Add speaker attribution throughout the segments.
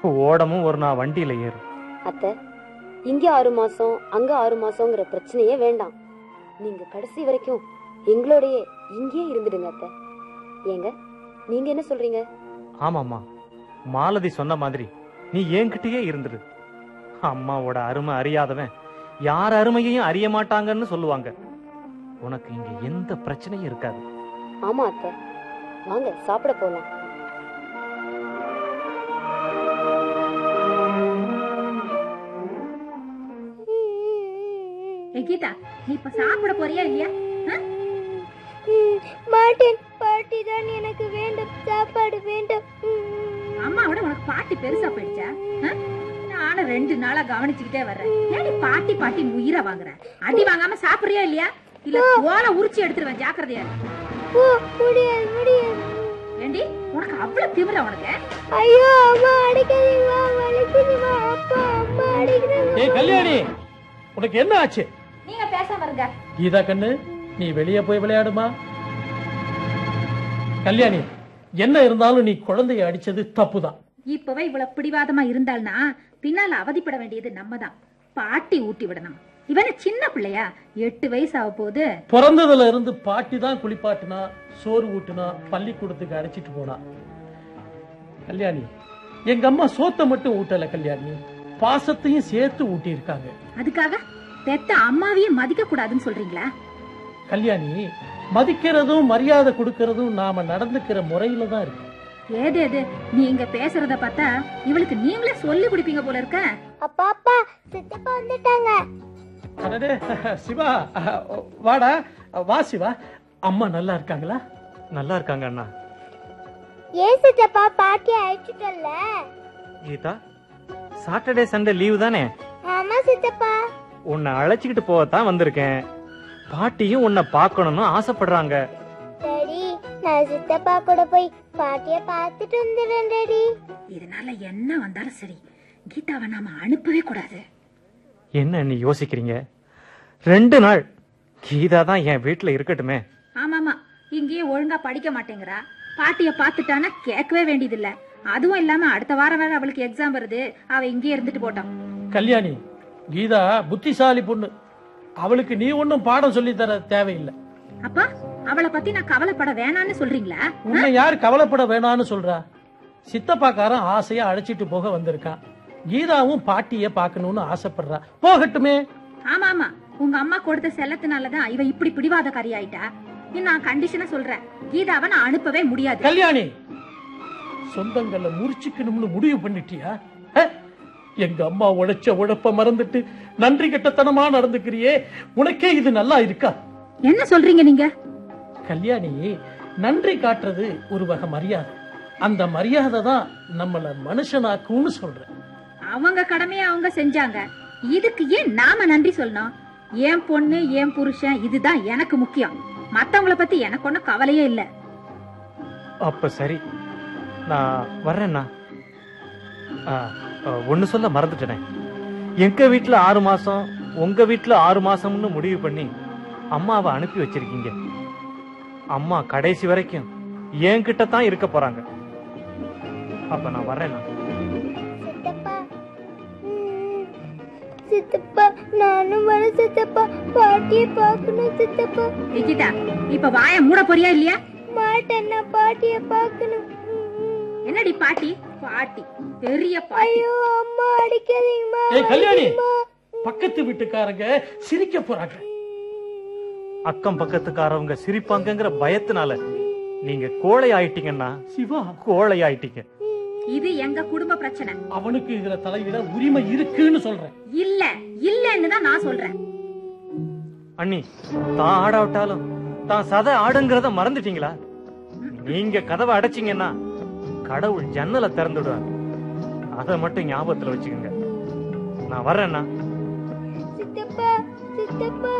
Speaker 1: ஓடமும் ஒரு நாள் வண்டியில ஏறும்.
Speaker 2: அத்தை, இங்க 6 மாசம் அங்க 6 மாசம்ங்கிற பிரச்சனையே வேண்டாம். நீங்க கடைசி வரைக்கும் எங்களோடயே இங்கேயே இருந்துடுங்க அத்தை. ஏங்க, நீங்க என்ன சொல்றீங்க?
Speaker 1: ஆமாம்மா, மாலதி சொன்ன மாதிரி நீ என்கிட்டயே இருந்துடு. அம்மாவோட அருமை அறியாதவன் யார் அருமையையும் அறிய மாட்டாங்கன்னு சொல்லுவாங்க. உனக்கு இங்க எந்த பிரச்சனையும் இருக்காது.
Speaker 2: ஆமா அத்தை, வாங்க சாப்பிட போலாம்.
Speaker 3: கீதா, நீ இப்ப சாப்பிட போறியா இல்லையா?
Speaker 4: மாட்டேன், பாட்டி தான் எனக்கு வேண்டும், சாப்பாடு வேண்டும்.
Speaker 3: அம்மாவோட உனக்கு பாட்டி பெருசா போயிடுச்சா? நானும் 2 நாளா கவனிச்சுக்கிட்டே வர்றேன். ஏடி பாட்டி பாட்டி உயிரை வாங்குற? அடி வாங்காம சாப்பிடுறியா இல்லையா? இல்ல தோலை உரிச்சு எடுத்துருவேன், ஜாக்கிரதையா.
Speaker 4: முடியாது முடியாது.
Speaker 3: ஏண்டி உனக்கு அவ்வளவு திமிர உனக்கு?
Speaker 4: ஐயோ அம்மா அடிக்காதீங்க, வலிக்குதுமா. அப்பா அம்மா அடிக்கிறாங்க.
Speaker 5: ஏய் கல்யாணி, உனக்கு என்ன ஆச்சு?
Speaker 3: நீங்க பேசாம இருங்க.
Speaker 5: கீதா கண்ணு, நீ வெளியே போய் விளையாடுமா. கல்யாணி, என்ன இருந்தாலும் நீ குழந்தைய அடிச்சது தப்புதான்.
Speaker 3: இப்பவே இவ்வளவு பிடிவாதமா இருந்தால்னா பின்னால அவதிப்பட வேண்டியது நம்ம தான். பாட்டி ஊட்டி விடணும். இவன சின்ன பிள்ளையா, 8 வயசு ஆக போகுது.
Speaker 5: பிறந்ததுல இருந்து பாட்டி தான் குளிப்பாட்டினா, சோறு ஊட்டுனா, பள்ளிக்கூடத்துக்கு அழைச்சிட்டு போனா. கல்யாணி, எங்க அம்மா சோத்தை மட்டும் ஊட்டல கல்யாணி, பாசத்தையும் சேர்த்து ஊட்டி இருக்காங்க.
Speaker 3: அதுக்காக பெத்த அம்மாவையும் மதிக்க கூடாதுன்னு சொல்றீங்களா?
Speaker 5: கல்யாணி, மதிக்கிறதும் மரியாதை கொடுக்கறதும் நாம நடந்துக்கிற முறையில தான் இருக்கு.
Speaker 3: ஏது நீங்க பேசுறத பார்த்தா இவளுக்கு நீங்களே சொல்லி குடிப்பீங்க போல இருக்க.
Speaker 4: அப்பா அப்பா, சித்தப்பா வந்துட்டாங்க.
Speaker 5: அடடே சிவா, வாடா. வா சிவா, அம்மா நல்லா இருக்காங்களா?
Speaker 1: நல்லா இருக்காங்க அண்ணா.
Speaker 4: ஏன் சித்தப்பா பாட்டி அழைச்சிட்டல்ல?
Speaker 1: கீதா, சாட்டர்டே சண்டே லீவு தானே?
Speaker 4: ஆமா சித்தப்பா.
Speaker 1: உன்னை அழைச்சிக்கிட்டு போகத்தான் வந்திருக்கேன். பாட்டியும் உன்னை பார்க்கணும்னு ஆசைப்படுறாங்க.
Speaker 4: டாடி, நான் சித்தப்பா கூட போய் பாட்டிய பார்த்துட்டு வந்துடுறேன் டாடி.
Speaker 3: இதனால என்ன வந்தாலும் சரி, கீதாவை நாம அனுப்பவே கூடாது.
Speaker 1: என்ன நீ யோசிக்கிறீங்க? 2 நாள் கீதா தான் என் வீட்டுல இருக்கட்டுமே.
Speaker 3: ஆமாமா, இங்கேயே ஒழுங்கா படிக்க மாட்டேங்கிறா. பாட்டிய பாத்துட்டானா கேட்கவே வேண்டியதில்ல. அதுவும் இல்லாம அடுத்த வாரம் வேற அவளுக்கு எக்ஸாம் வருது. அவ இங்கே இருந்துட்டு போட்டான்.
Speaker 5: கல்யாணி, கீதா புத்திசாலி பொண்ணு. அவளுக்கு நீ ஒன்னும் பாடம் சொல்லி தர தேவையில்லை.
Speaker 3: அப்பா, அவளை பத்தி நான் கவலைப்பட வேணான்னு சொல்றீங்களா?
Speaker 5: உன்னை யார் கவலைப்பட வேணான்னு சொல்றா? சித்தப்பாக்காரன் ஆசையா அழைச்சிட்டு போக வந்திருக்கான். கீதாவும் பாட்டிய பாக்கணும்னு ஆசைப்படுறா. போகட்டுமே.
Speaker 3: ஆமா ஆமா, உங்க அம்மா கொடுத்த செல்லத்தினாலதான் இவ இப்படி பிடிவாதக்காரி ஆயிட்டா. நான் கண்டிஷனா சொல்றேன், கீதாவை நான் அனுப்பவே முடியாது.
Speaker 5: கல்யாணி, சொந்தங்களை முறிச்சுக்கணும்னு முடிவு பண்ணிட்டியா? எங்க அம்மா உழைச்ச உழைப்ப மறந்துட்டு நன்றி கெட்டத்தனமா நடந்துக்கிறியே, உனக்கே இது நல்லா இருக்கா?
Speaker 3: என்ன சொல்றீங்க நீங்க?
Speaker 5: கல்யாணி, நன்றி காட்டுறது ஒரு வகை மரியாதை. அந்த மரியாதை தான் நம்மள மனுஷனாக்கும்னு சொல்றேன்.
Speaker 3: அவங்க கடமையை அவங்க செஞ்சாங்க, இதுக்கு ஏன் நாம நன்றி சொல்லணும்? என் பொண்ணு என் புருஷன் இதுதான் எனக்கு முக்கியம். மத்தவங்கள பத்தி எனக்கு ஒன்னும் கவலையே இல்ல.
Speaker 1: அப்ப சரி, நான் வர்றேன்னா. ஒன்னு சொல்ல மறந்துட்டேனே, எங்க வீட்டுல 6 மாசம் உங்க வீட்டுல 6 மாசம்னு முடிவு பண்ணி அம்மாவை அனுப்பி வச்சிருக்கீங்க. அம்மா கடைசி வரைக்கும் என்கிட்ட தான் இருக்க போறாங்க. அப்ப நான் வர்றேன்னா.
Speaker 4: சித்தப்பா, சித்தப்பா நானும் வர சித்தப்பா. பாட்டிய பார்க்கணும் சித்தப்பா.
Speaker 3: கீதா, இப்ப வாய மூட போறியா இல்லையா?
Speaker 4: மாட்டேன், நான் பாட்டிய பார்க்கணும்.
Speaker 3: என்னடி பாட்டி? பாட்டி பெரிய பாட்டி.
Speaker 4: ஐயோ அம்மா அடிக்காதீங்கம்மா.
Speaker 5: ஏய் கல்யாணி, பக்கத்து வீட்டுக்காரங்க சிரிக்க போறாங்க.
Speaker 1: அக்கம் பக்கத்துக்காரவங்க சிரிப்பாங்கங்கிற பயத்தினால நீங்க கோழை ஆயிட்டீங்கன்னா
Speaker 5: சிவா,
Speaker 1: கோழை ஆயிட்டீங்க.
Speaker 3: இது எங்க குடும்ப பிரச்சனை.
Speaker 5: அவனுக்கு இதுல தலையிட உரிமை இருக்குன்னு சொல்றேன்.
Speaker 3: இல்ல இல்லன்னு தான் நான் சொல்றேன்.
Speaker 1: அண்ணி, தான் ஆடாவிட்டாலும் தான் சதை ஆடுங்கிறத மறந்துட்டீங்களா? நீங்க கதவை அடைச்சிங்கன்னா கடவுள் ஜன்னலை திறந்துடுவார். அதை மட்டும் ஞாபகத்துல வச்சுக்கோங்க. நான் வர்றேன்னா.
Speaker 4: சித்தப்பா, சித்தப்பா.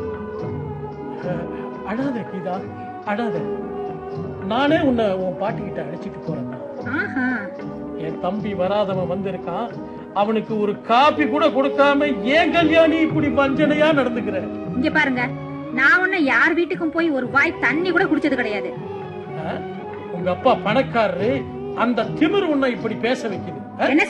Speaker 5: அழாத கீதா, அழாத. நானே உன்னை உன் பாட்டிக்கிட்ட அழைச்சிட்டு போறேன். என் தம்பி வராதவன் வந்திருக்கான். அவனுக்கு ஒரு காப்பி கூட கொடுக்காம ஏன் கல்யாணி இப்படி வஞ்சனையா நடந்துக்கிற?
Speaker 3: இங்க பாருங்க, நான் ஒன்ன யார் வீட்டுக்கும் போய் ஒரு வாய் தண்ணி கூட குடிச்சது கிடையாது.
Speaker 5: உங்க அப்பா பணக்காரரு, அந்த திமிரு உன்னை இப்படி பேச வைக்குது.
Speaker 3: என்ன